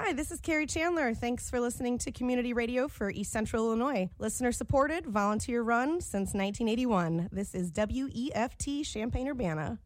Hi, this is Carrie Chandler. Thanks for listening to Community Radio for East Central Illinois. Listener supported, volunteer run since 1981. This is WEFT Champaign-Urbana.